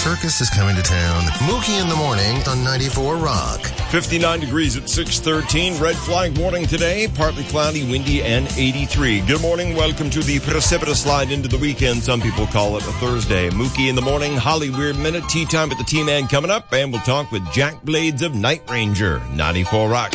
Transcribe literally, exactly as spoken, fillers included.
circus is coming to town. Mookie in the morning on ninety-four Rock. fifty-nine degrees at six thirteen. Red flag warning today. Partly cloudy, windy, and eighty-three. Good morning. Welcome to the precipitous slide into the weekend. Some people call it a Thursday. Mookie in the morning. Holly Weird Minute. Tea time with the T-Man coming up. And we'll talk with Jack Blades of Night Ranger. ninety-four Rock.